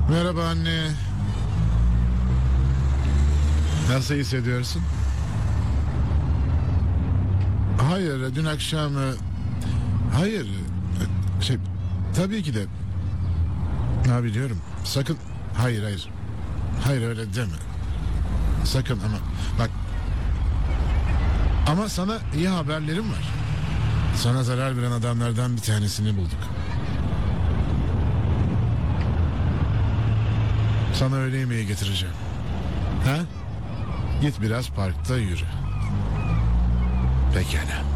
Merhaba anne. Nasıl hissediyorsun? Hayır, dün akşam... Hayır. Tabii ki de... Ha, biliyorum. Sakın... Hayır. Hayır, öyle deme. Sakın ama... Bak... Ama sana iyi haberlerim var. Sana zarar veren adamlardan bir tanesini bulduk. Sana öğle yemeği getireceğim. Ha? Git biraz parkta yürü. Pekala.